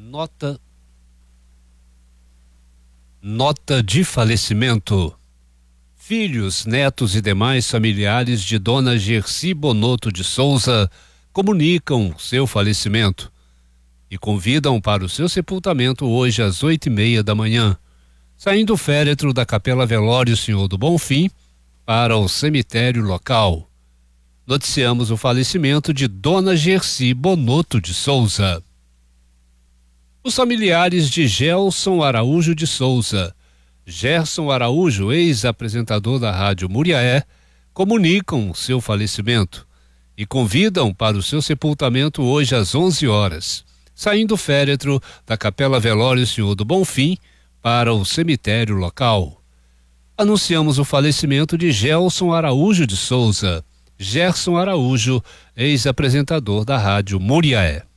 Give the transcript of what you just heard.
Nota de falecimento. Filhos, netos e demais familiares de Dona Gersi Bonotto de Souza comunicam seu falecimento e convidam para o seu sepultamento hoje às 8:30 da manhã, saindo o féretro da Capela Velório Senhor do Bonfim para o cemitério local. Noticiamos o falecimento de Dona Gersi Bonotto de Souza. Os familiares de Gelson Araújo de Souza, Gerson Araújo, ex-apresentador da Rádio Muriaé, comunicam seu falecimento e convidam para o seu sepultamento hoje às 11 horas, saindo o féretro da Capela Velório Senhor do Bonfim para o cemitério local. Anunciamos o falecimento de Gelson Araújo de Souza, Gerson Araújo, ex-apresentador da Rádio Muriaé.